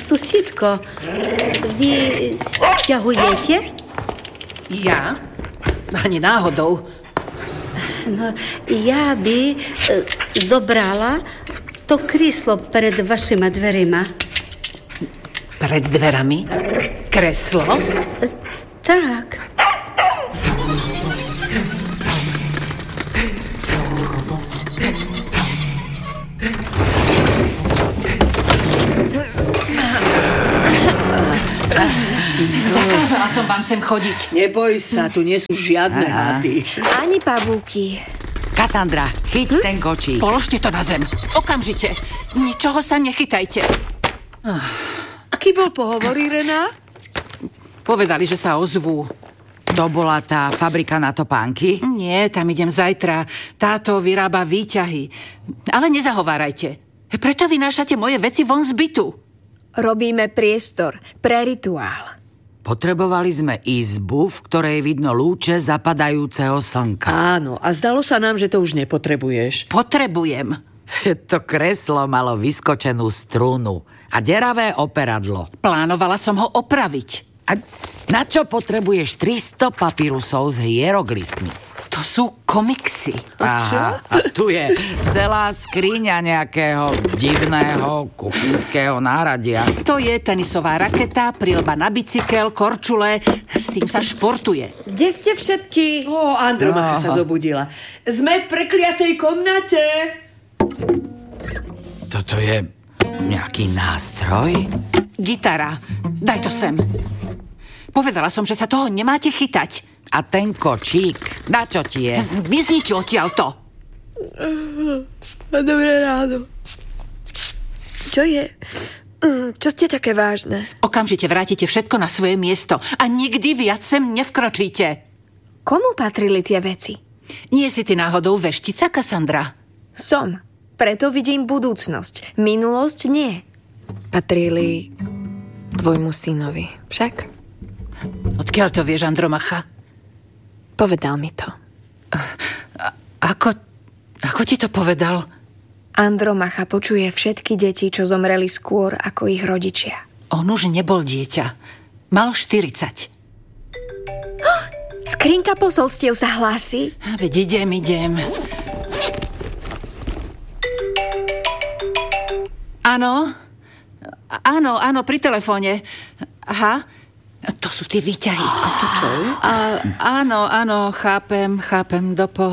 Susedko, vy sťahujete? Ja? Ani náhodou. No, ja by zobrala to kríslo pred vašima dverima. Pred dverami? Kreslo? Tak. Zakázala som vám sem chodiť. Neboj sa, tu nie sú žiadne hády. Ani pavúky. Kassandra, chyť ten kočík. Položte to na zem. Okamžite. Ničoho sa nechytajte. Aký bol pohovor, Irena? Povedali, že sa ozvú. To bola tá fabrika na topánky? Nie, tam idem zajtra. Táto vyrába výťahy. Ale nezahovárajte. Prečo vynášate moje veci von z bytu? Robíme priestor pre rituál. Potrebovali sme izbu, v ktorej vidno lúče zapadajúceho slnka. Áno, a zdalo sa nám, že to už nepotrebuješ. Potrebujem. To kreslo malo vyskočenú strunu a deravé operadlo. Plánovala som ho opraviť. A na čo potrebuješ 300 papírusov s hieroglyfmi? To sú komiksy. Aha, a tu je celá skriňa nejakého divného kuchynského náradia. To je tenisová raketa, prilba na bicykel, korčule. S tým sa športuje. Kde ste všetky? Andromacha sa zobudila. Sme v prekliatej komnate. Toto je nejaký nástroj? Gitara. Daj to sem. Povedala som, že sa toho nemáte chytať. A ten kočík, na čo ti je? Zmiznite odtiaľto. Dobré ráno. Čo je? Čo ste také vážne? Okamžite vrátite všetko na svoje miesto a nikdy viac sem nevkročíte. Komu patrili tie veci? Nie si ty náhodou veštica, Kassandra? Som. Preto vidím budúcnosť. Minulosť nie. Patrili tvojmu synovi. Však? Odkiaľ to vieš, Andromacha? Povedal mi to. Ako ti to povedal? Andromacha počuje všetky deti, čo zomreli skôr ako ich rodičia. On už nebol dieťa. Mal 40. Skrinka posolstiev sa hlási. Veď idem. Áno, pri telefóne. Aha, to sú tie výťahy. A to čo? Áno, chápem, Dopo.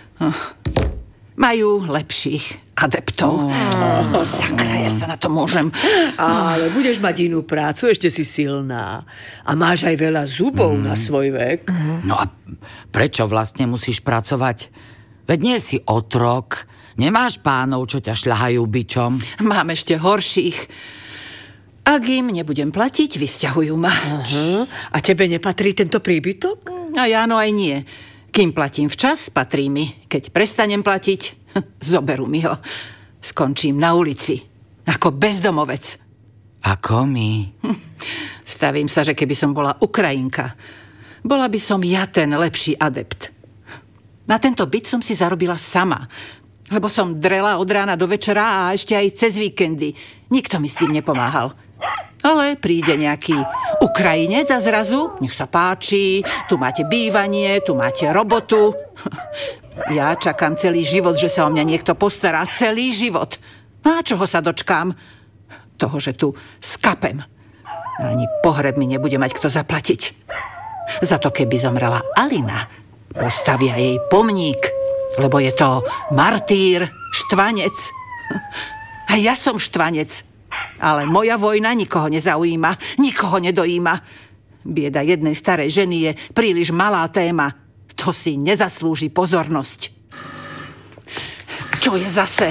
Majú lepších adeptov. Sakra, ja sa na to môžem. Ale budeš mať inú prácu, ešte si silná. A máš aj veľa zubov na svoj vek. No a prečo vlastne musíš pracovať? Veď nie si otrok. Nemáš pánov, čo ťa šľahajú bičom? Mám ešte horších. Ak im nebudem platiť, vysťahujú ma. A tebe nepatrí tento príbytok? Aj áno, aj nie. Kým platím včas, patrí mi. Keď prestanem platiť, zoberú mi ho. Skončím na ulici. Ako bezdomovec. Ako my? Stavím sa, že keby som bola Ukrajinka, bola by som ja ten lepší adept. Na tento byt som si zarobila sama, lebo som drela od rána do večera a ešte aj cez víkendy. Nikto mi s tým nepomáhal. Ale príde nejaký Ukrajinec a zrazu, nech sa páči, tu máte bývanie, tu máte robotu. Ja čakám celý život, že sa o mňa niekto postará. Celý život. A čoho sa dočkám? Toho, že tu skapem. Ani pohreb mi nebude mať kto zaplatiť. Za to, keby zomrela Alina, postavia jej pomník, lebo je to martýr, štvanec. A ja som štvanec. Ale moja vojna nikoho nezaujíma, nikoho nedojíma. Bieda jednej starej ženy je príliš malá téma. To si nezaslúži pozornosť. Čo je zase?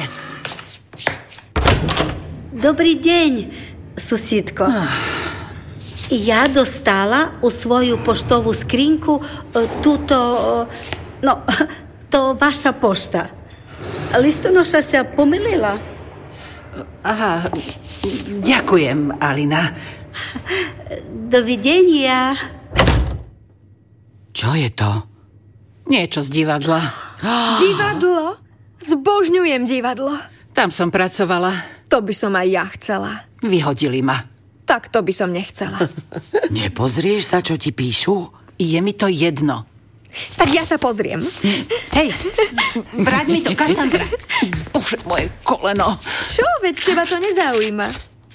Dobrý deň, susedko. Ja dostala u svoju poštovú skrinku to vaša pošta. Listonoša sa pomýlila. Aha, ďakujem, Alina. Dovidenia. Čo je to? Niečo z divadla. Divadlo? Zbožňujem divadlo. Tam som pracovala. To by som aj ja chcela. Vyhodili ma. Tak to by som nechcela. Nepozrieš sa, čo ti píšu? Je mi to jedno. Tak ja sa pozriem. Hej, vráť mi to, Kassandra. Bože, moje koleno. Čo? Veď teba to nezaujíma.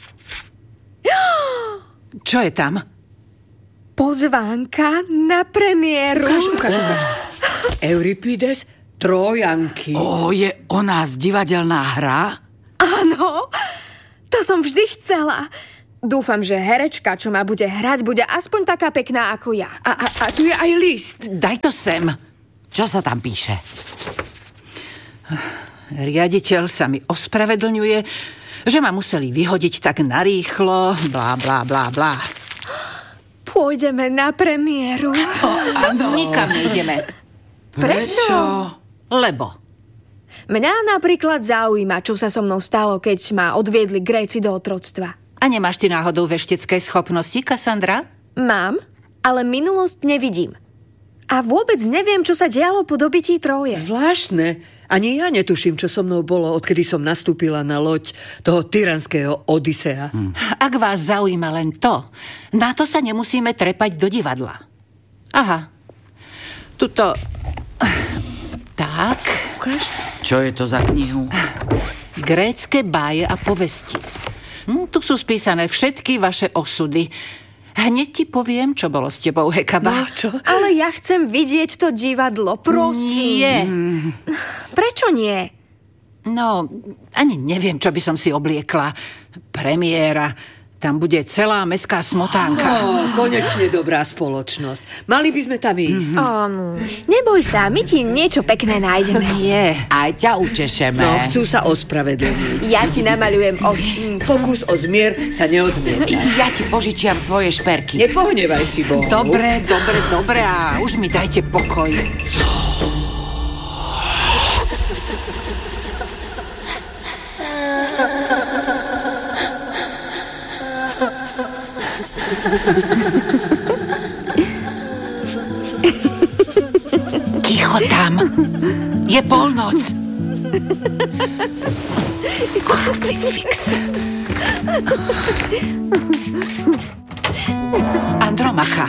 Čo je tam? Pozvánka na premiéru. Ukáž. Euripides, Trojanky. Je o nás divadelná hra? Áno, to som vždy chcela. Dúfam, že herečka, čo ma bude hrať, bude aspoň taká pekná ako ja. A tu je aj list. Daj to sem. Čo sa tam píše? Riaditeľ sa mi ospravedlňuje, že ma museli vyhodiť tak narýchlo, blá, blá, blá, blá. Pôjdeme na premiéru. Nikam nejdeme. Prečo? Lebo. Mňa napríklad zaujíma, čo sa so mnou stalo, keď ma odviedli Gréci do otroctva. A nemáš ty náhodou veštecké schopnosti, Kassandra? Mám, ale minulosť nevidím. A vôbec neviem, čo sa dialo po dobití Tróje. Zvláštne. Ani ja netuším, čo so mnou bolo, odkedy som nastúpila na loď toho tyranského Odysea. Ak vás zaujíma len to, na to sa nemusíme trepať do divadla. Aha. Tuto... Tak. Ukáž. Čo je to za knihu? Grécke báje a povesti. Tu sú spísané všetky vaše osudy. Hneď ti poviem, čo bolo s tebou, Hekaba. No, čo? Ale ja chcem vidieť to divadlo, prosím. Nie. Prečo nie? No, ani neviem, čo by som si obliekla. Premiéra. Tam bude celá mestská smotánka. Konečne dobrá spoločnosť. Mali by sme tam ísť. Neboj sa, my ti niečo pekné nájdeme. Nie. Aj ťa učešeme. No, chcú sa ospravedlniť. Ja ti namaľujem oči. Pokus o zmier sa neodmieta. Ja ti požičiam svoje šperky. Nepohnevaj si, Bohu. Dobre, a už mi dajte pokoj. Ticho tam. Je polnoc. Krucifix. Andromacha.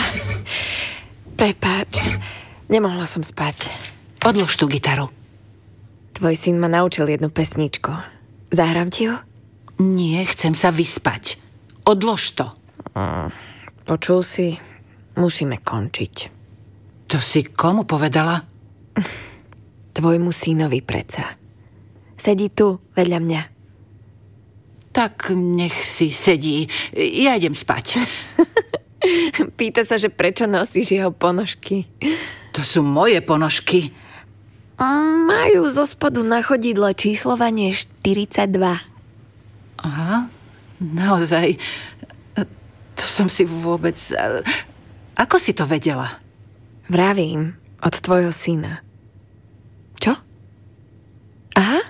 Prepáč, nemohla som spať. Odlož tú gitaru. Tvoj syn ma naučil jednu pesničku. Zahrám ti ju? Nie, chcem sa vyspať. Odlož to. Počul si, musíme končiť. To si komu povedala? Tvojmu synovi predsa. Sedí tu, vedľa mňa. Tak nech si sedí. Ja idem spať. Pýta sa, že prečo nosíš jeho ponožky. To sú moje ponožky. Majú zo spodu na chodidle číslovanie 42. Aha, naozaj. To som si vôbec... Ako si to vedela? Vravím, od tvojho syna. Čo? Aha.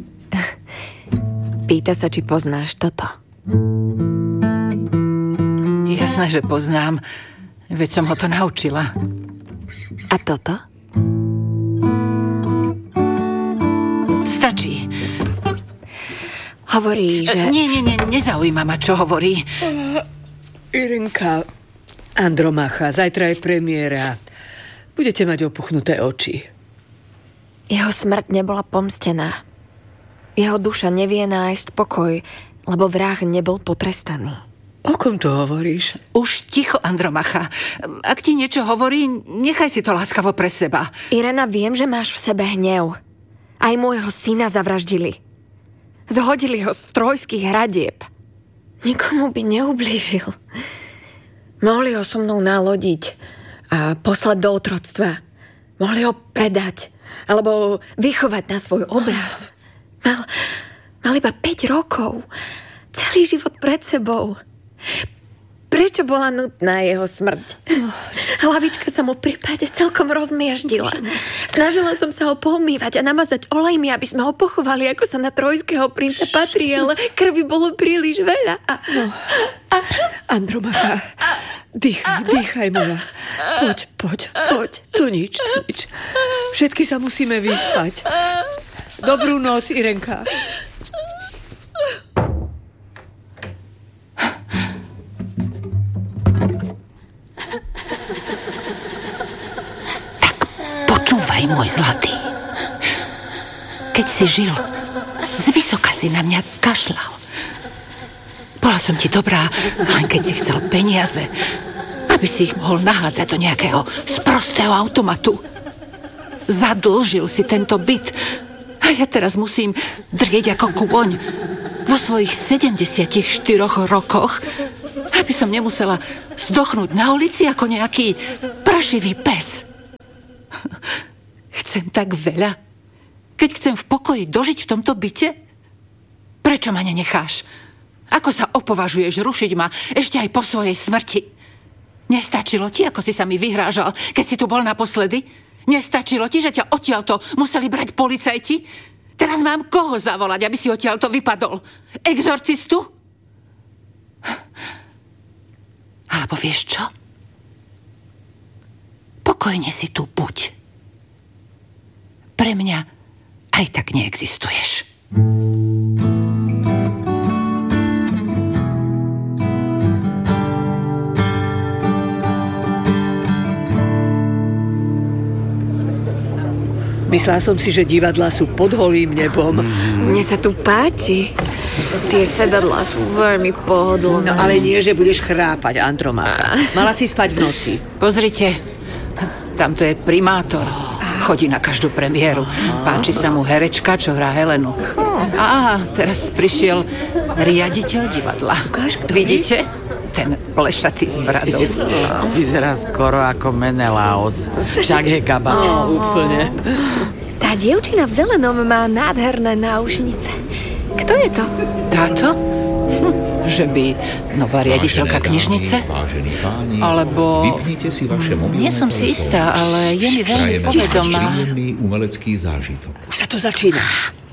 Pýta sa, či poznáš toto. Jasné, že poznám. Veď som ho to naučila. A toto? Stačí. Hovorí, že... Nie, nezaujíma ma, čo hovorí. Irenka, Andromacha, zajtra je premiéra. Budete mať opuchnuté oči. Jeho smrť nebola pomstená. Jeho duša nevie nájsť pokoj, lebo vrah nebol potrestaný. O kom to hovoríš? Už ticho, Andromacha. Ak ti niečo hovorí, nechaj si to láskavo pre seba. Irena, viem, že máš v sebe hnev. Aj môjho syna zavraždili. Zhodili ho z trojských hradieb. Nikomu by neublížil. Mohli ho so mnou nalodiť a poslať do otroctva. Mohli ho predať alebo vychovať na svoj obraz. Mal iba 5 rokov. Celý život pred sebou. Prečo bola nutná jeho smrť? Hlavička sa mu pri páde celkom rozmieždila. Snažila som sa ho poumývať a namazať olejmi, aby sme ho pochovali, ako sa na trojského princa patrí, ale krvi bolo príliš veľa. Andromacha, dýchaj moja. Poď. To nič. Všetky sa musíme vyspať. Dobrú noc, Irenka. môj zlatý. Keď si žil, zvysoka si na mňa kašľal. Bola som ti dobrá, len keď si chcel peniaze, aby si ich mohol nahádzať do nejakého sprostého automatu. Zadlžil si tento byt a ja teraz musím drieť ako kôň vo svojich 74 rokoch, aby som nemusela zdochnúť na ulici ako nejaký prašivý pes. Chcem tak veľa, keď chcem v pokoji dožiť v tomto byte? Prečo ma nenecháš? Ako sa opovažuješ rušiť ma ešte aj po svojej smrti? Nestačilo ti, ako si sa mi vyhrážal, keď si tu bol naposledy? Nestačilo ti, že ťa odtiaľto museli brať policajti? Teraz mám koho zavolať, aby si odtiaľto vypadol? Exorcistu? Alebo vieš čo? Pokojne si tu buď. Pre mňa aj tak neexistuješ. Myslela som si, že divadlá sú pod holým nebom. Mne sa tu páči. Tie sedadlá sú veľmi pohodlné. No ale nie, že budeš chrápať, Andromacha. Mala si spať v noci. Pozrite, tamto je primátor. Chodí na každú premiéru. Páči sa mu herečka, čo hrá Helenu. Aha, teraz prišiel riaditeľ divadla. Vidíte? Ten plešatý s bradou. Vyzerá skoro ako Menelaos. Však je kabát. No, úplne. Tá dievčina v zelenom má nádherné náušnice. Kto je to? Táto? Že by nová riaditeľka knižnice? Alebo... Nie som si istá, ale je mi veľmi povedomá. Umelecký zážitok. Už sa to začína.